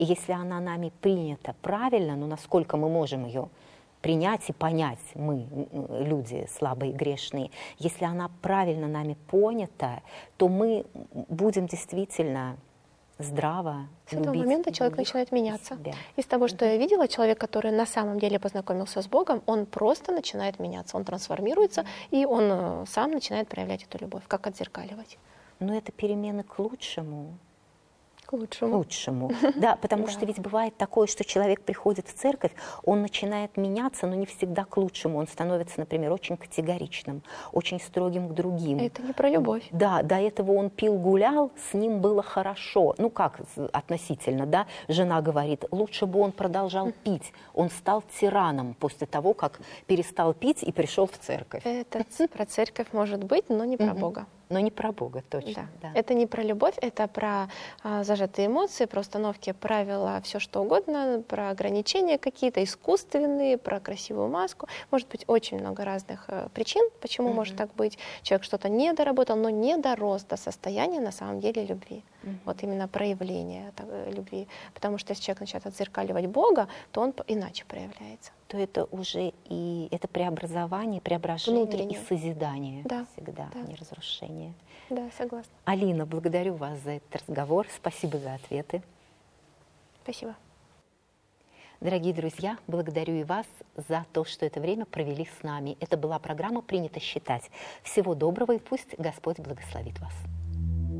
И если она нами принята правильно, ну насколько мы можем ее принять и понять, мы, люди слабые, грешные, если она правильно нами понята, то мы будем действительно здраво С этого момента человек начинает меняться. Из того, что я видела, человек, который на самом деле познакомился с Богом, он просто начинает меняться, он трансформируется, и он сам начинает проявлять эту любовь, как отзеркаливать. Но это перемены к лучшему. К лучшему. К лучшему. Да, потому что ведь бывает такое, что человек приходит в церковь, он начинает меняться, но не всегда к лучшему. Он становится, например, очень категоричным, очень строгим к другим. Это не про любовь. Да, до этого он пил, гулял, с ним было хорошо. Ну как относительно, да? Жена говорит, лучше бы он продолжал пить. Он стал тираном после того, как перестал пить и пришел в церковь. Это про церковь может быть, но не про Бога. Но не про Бога, точно. Да. Это не про любовь, это про зажатые эмоции, про установки, правила, все что угодно, про ограничения какие-то искусственные, про красивую маску. Может быть очень много разных причин, почему может так быть. Человек что-то не доработал, но не дорос до состояния на самом деле любви. Вот именно проявление любви. Потому что если человек начинает отзеркаливать Бога, то он иначе проявляется. То это уже и это преобразование, преображение внутреннее и созидание всегда, да. не разрушение. Да, согласна. Алина, благодарю вас за этот разговор. Спасибо за ответы. Спасибо. Дорогие друзья, благодарю и вас за то, что это время провели с нами. Это была программа «Принято считать». Всего доброго и пусть Господь благословит вас.